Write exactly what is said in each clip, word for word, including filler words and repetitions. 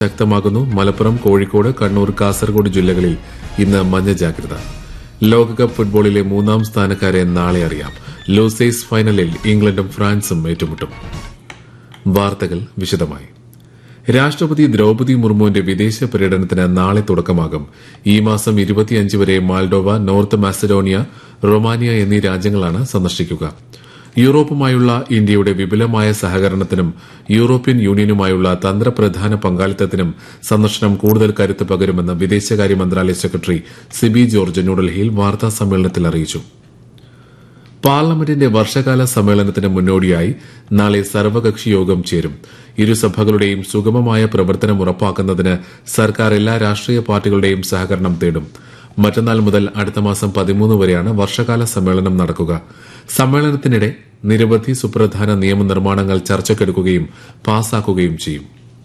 ശക്തമാകുന്നു. മലപ്പുറം, കോഴിക്കോട്, കണ്ണൂർ, കാസർഗോഡ് ജില്ലകളിൽ ഇന്ന് മഞ്ഞ ജാഗ്രത. ലോകകപ്പ് ഫുട്ബോളിലെ മൂന്നാം സ്ഥാനക്കാരെ നാളെ അറിയാം. ലൂസേഴ്സ് ഫൈനലിൽ ഇംഗ്ലണ്ടും ഫ്രാൻസും ഏറ്റുമുട്ടും. വാർത്തകൾ വിശദമായി. രാഷ്ട്രപതി ദ്രൌപദി മുർമുവിന്റെ വിദേശ പര്യടനത്തിന് നാളെ തുടക്കമാകും. ഈ മാസം ഇരുപത്തിയഞ്ച് വരെ മാൾഡോവ, നോർത്ത് മാസഡോണിയ, റൊമാനിയ എന്നീ രാജ്യങ്ങളാണ് സന്ദർശിക്കുക. യൂറോപ്പുമായുള്ള ഇന്ത്യയുടെ വിപുലമായ സഹകരണത്തിനും യൂറോപ്യൻ യൂണിയനുമായുള്ള തന്ത്രപ്രധാന പങ്കാളിത്തത്തിനും സന്ദർശനം കൂടുതൽ കരുത്ത് പകരുമെന്ന് വിദേശകാര്യ മന്ത്രാലയ സെക്രട്ടറി സിബി ജോർജ് ന്യൂഡൽഹിയിൽ വാർത്താസമ്മേളനത്തിൽ അറിയിച്ചു. പാർലമെന്റിന്റെ വർഷകാല സമ്മേളനത്തിന് മുന്നോടിയായി നാളെ സർവകക്ഷി യോഗം ചേരും. ഇരുസഭകളുടെയും സുഗമമായ പ്രവർത്തനം ഉറപ്പാക്കുന്നതിന് സർക്കാർ എല്ലാ രാഷ്ട്രീയ പാർട്ടികളുടെയും സഹകരണം തേടും. മറ്റന്നാൾ മുതൽ അടുത്ത മാസം പതിമൂന്ന് വരെയാണ് വർഷകാല സമ്മേളനം നടക്കുക. സമ്മേളനത്തിനിടെ നിരവധി സുപ്രധാന നിയമനിർമ്മാണങ്ങൾ ചർച്ചയ്ക്കെടുക്കുകയും പാസാക്കുകയും ചെയ്യും.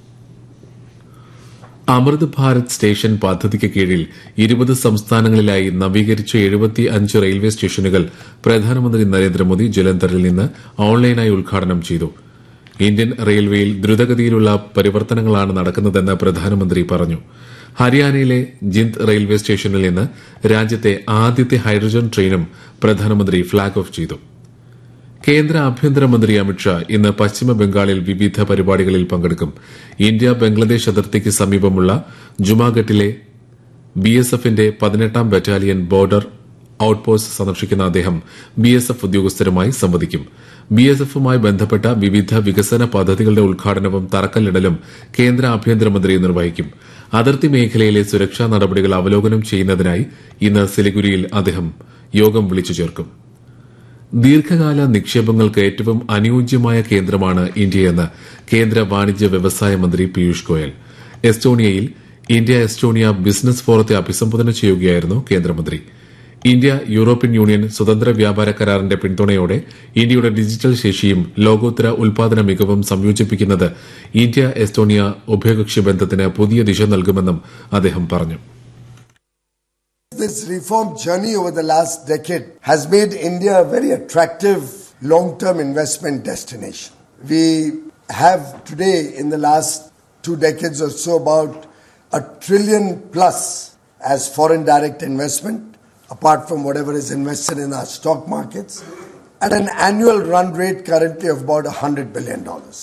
അമൃത് ഭാരത് സ്റ്റേഷൻ പദ്ധതിക്ക് കീഴിൽ ഇരുപത് സംസ്ഥാനങ്ങളിലായി നവീകരിച്ച എഴുപത്തിയഞ്ച് റെയിൽവേ സ്റ്റേഷനുകൾ പ്രധാനമന്ത്രി നരേന്ദ്രമോദി ജലന്ധറിൽ നിന്ന് ഓൺലൈനായി ഉദ്ഘാടനം ചെയ്തു. ഇന്ത്യൻ റെയിൽവേയിൽ ദ്രുതഗതിയിലുള്ള പരിവർത്തനങ്ങളാണ് നടക്കുന്നതെന്ന് പ്രധാനമന്ത്രി പറഞ്ഞു. ഹരിയാനയിലെ ജിന്ദ് റെയിൽവേ സ്റ്റേഷനിൽ നിന്ന് രാജ്യത്തെ ആദ്യത്തെ ഹൈഡ്രജൻ ട്രെയിനും പ്രധാനമന്ത്രി ഫ്ളാഗ് ഓഫ് ചെയ്തു. കേന്ദ്ര ആഭ്യന്തരമന്ത്രി അമിത്ഷാ ഇന്ന് പശ്ചിമബംഗാളിൽ വിവിധ പരിപാടികളിൽ പങ്കെടുക്കും. ഇന്ത്യ ബംഗ്ലാദേശ് അതിർത്തിക്ക് സമീപമുള്ള ജുമാഘട്ടിലെ ബിഎസ്എഫിന്റെ പതിനെട്ടാം ബറ്റാലിയൻ ബോർഡർ ഔട്ട്പോസ്റ്റ് സന്ദർശിക്കുന്ന അദ്ദേഹം ബിഎസ്എഫ് ഉദ്യോഗസ്ഥരുമായി സംവദിക്കും. ബിഎസ്എഫുമായി ബന്ധപ്പെട്ട വിവിധ വികസന പദ്ധതികളുടെ ഉദ്ഘാടനവും തറക്കല്ലിടലും കേന്ദ്ര ആഭ്യന്തരമന്ത്രി നിർവഹിക്കും. അതിർത്തി മേഖലയിലെ സുരക്ഷാ നടപടികൾ അവലോകനം ചെയ്യുന്നതിനായി ഇന്ന് സിലിഗുരിയിൽ അദ്ദേഹം യോഗം വിളിച്ചു ചേർക്കും. ദീർഘകാല നിക്ഷേപങ്ങൾക്ക് ഏറ്റവും അനുയോജ്യമായ കേന്ദ്രമാണ് ഇന്ത്യയെന്ന് കേന്ദ്ര വാണിജ്യ വ്യവസായ മന്ത്രി Piyush Goyal. എസ്റ്റോണിയയിൽ India Estonia business ഫോറത്തെ അഭിസംബോധന ചെയ്യുകയായിരുന്നു കേന്ദ്രമന്ത്രി. ഇന്ത്യ യൂറോപ്യൻ യൂണിയൻ സ്വതന്ത്ര വ്യാപാര കരാറിന്റെ പിന്തുണയോടെ ഇന്ത്യയുടെ ഡിജിറ്റൽ ശേഷിയും ലോകോത്തര ഉൽപാദന മികവും സംയോജിപ്പിക്കുന്നത് ഇന്ത്യ എസ്റ്റോണിയ ഉഭയകക്ഷി ബന്ധത്തിന് പുതിയ ദിശ നൽകുമെന്നും അദ്ദേഹം പറഞ്ഞു. This reform journey over the last decade has made India a very attractive long-term investment destination. We have today, in the last two decades or so, about a trillion plus as foreign direct investment, apart from whatever is invested in our stock markets, at an annual run rate currently of about one hundred billion dollars.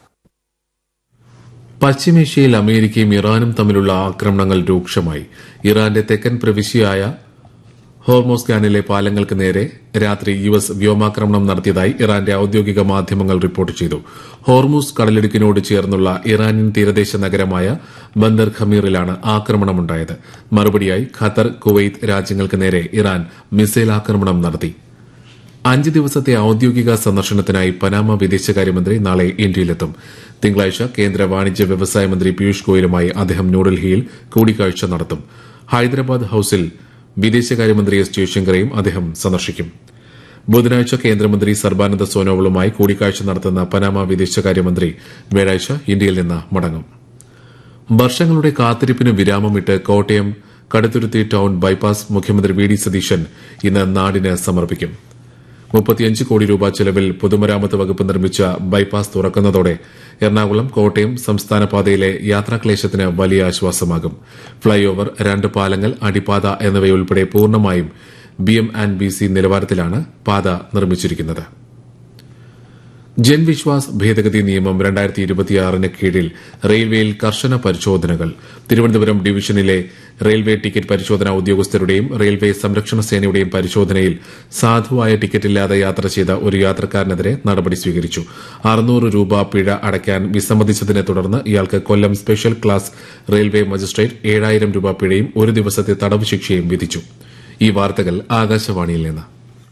പശ്ചിമേഷ്യയിൽ അമേരിക്കയും ഇറാനും തമ്മിലുള്ള ആക്രമണങ്ങൾ രൂക്ഷമായി. ഇറാന്റെ തെക്കൻ പ്രവിശ്യയായ ഹോർമോസ്ഗാനിലെ പാലങ്ങൾക്ക് നേരെ രാത്രി യു എസ് വ്യോമാക്രമണം നടത്തിയതായി ഇറാന്റെ ഔദ്യോഗിക മാധ്യമങ്ങൾ റിപ്പോർട്ട് ചെയ്തു. ഹോർമൂസ് കടലിടുക്കിനോട് ചേർന്നുള്ള ഇറാനിയൻ തീരദേശ നഗരമായ ബന്ദർ ഖമീറിലാണ് ആക്രമണമുണ്ടായത്. മറുപടിയായി ഖത്തർ, കുവൈത്ത് രാജ്യങ്ങൾക്ക് നേരെ ഇറാൻ മിസൈൽ ആക്രമണം നടത്തി. അഞ്ച് ദിവസത്തെ ഔദ്യോഗിക സന്ദർശനത്തിനായി പനാമ വിദേശകാര്യമന്ത്രി നാളെ ഇന്ത്യയിലെത്തും. തിങ്കളാഴ്ച കേന്ദ്ര വാണിജ്യ വ്യവസായ മന്ത്രി പീയൂഷ് ഗോയലുമായി അദ്ദേഹം ന്യൂഡൽഹിയിൽ കൂടിക്കാഴ്ച നടത്തും. ഹൈദരാബാദ് ഹൌസിൽ വിദേശകാര്യമന്ത്രി എസ് ജയശങ്കറെയും അദ്ദേഹം സന്ദർശിക്കും. ബുധനാഴ്ച കേന്ദ്രമന്ത്രി സർബാനന്ദ സോനോവാളുമായി കൂടിക്കാഴ്ച നടത്തുന്ന പനാമ വിദേശകാര്യമന്ത്രി വ്യാഴാഴ്ച ഇന്ത്യയിൽ നിന്ന് മടങ്ങും. വർഷങ്ങളുടെ കാത്തിരിപ്പിന് വിരാമമിട്ട് കോട്ടയം കടുത്തുരുത്തി ടൌൺ ബൈപ്പാസ് മുഖ്യമന്ത്രി വി ഡി സതീശൻ ഇന്ന് നാടിന് സമർപ്പിക്കും. മുപ്പത്തിയഞ്ച് കോടി രൂപ ചെലവിൽ പൊതുമരാമത്ത് വകുപ്പ് നിർമ്മിച്ച ബൈപ്പാസ് തുറക്കുന്നതോടെ എറണാകുളം കോട്ടയം സംസ്ഥാന പാതയിലെ യാത്രാക്ലേശത്തിന് വലിയ ആശ്വാസമാകും. ഫ്ളൈ ഓവർ, രണ്ട് പാലങ്ങൾ, അടിപ്പാത എന്നിവയുൾപ്പെടെ പൂർണ്ണമായും B M and B C നിലവാരത്തിലാണ് പാത നിർമ്മിച്ചിരിക്കുന്നത്. ജൻവിശ്വാസ് ഭേദഗതി നിയമം രണ്ടായിരത്തി ഇരുപത്തിയാറിന് കീഴിൽ റെയിൽവേയിൽ കർശന പരിശോധനകൾ. തിരുവനന്തപുരം ഡിവിഷനിലെ റെയിൽവേ ടിക്കറ്റ് പരിശോധനാ ഉദ്യോഗസ്ഥരുടെയും റെയിൽവേ സംരക്ഷണ സേനയുടെയും പരിശോധനയിൽ സാധുവായ ടിക്കറ്റില്ലാതെ യാത്ര ചെയ്ത ഒരു യാത്രക്കാരനെതിരെ നടപടി സ്വീകരിച്ചു. അറുന്നൂറ് രൂപ പിഴ അടയ്ക്കാൻ വിസമ്മതിച്ചതിനെ തുടർന്ന് ഇയാൾക്ക് കൊല്ലം സ്പെഷ്യൽ ക്ലാസ് റെയിൽവേ മജിസ്ട്രേറ്റ് ഏഴായിരം രൂപ പിഴയും ഒരു ദിവസത്തെ തടവ് ശിക്ഷയും വിധിച്ചു. ഈ വാർത്തകൾ ആകാശവാണിയിൽ നിന്ന്.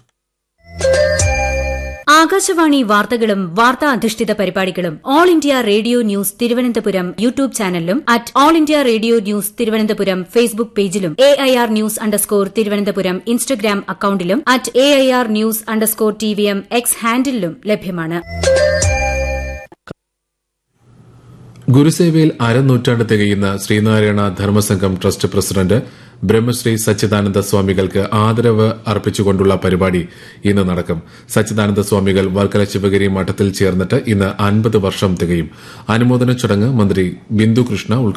ആകാശവാണി വാർത്തകളും വാർത്താ അധിഷ്ഠിത പരിപാടികളും all India radio news Thiruvananthapuram YouTube ചാനലിലും at all India radio news Thiruvananthapuram Facebook പേജിലും A I R news underscore Thiruvananthapuram Instagram അക്കൌണ്ടിലും at A I R news underscore T V M X ഹാൻഡിലും ലഭ്യമാണ്. ഗുരുസേവയിൽ അരനൂറ്റാണ്ട് തികയുന്ന ശ്രീനാരായണ ധർമ്മസംഘം ട്രസ്റ്റ് പ്രസിഡന്റ് ബ്രഹ്മശ്രീ സച്ചിദാനന്ദ സ്വാമികൾക്ക് ആദരവ് അർപ്പിച്ചുകൊണ്ടുള്ള പരിപാടി ഇന്ന് നടക്കും. സച്ചിദാനന്ദ സ്വാമികൾ വർക്കല ശിവഗിരി മഠത്തിൽ ചേർന്നിട്ട് ഇന്ന് അൻപത് വർഷം തികയും. അനുമോദന ചടങ്ങ് മന്ത്രി ബിന്ദു കൃഷ്ണ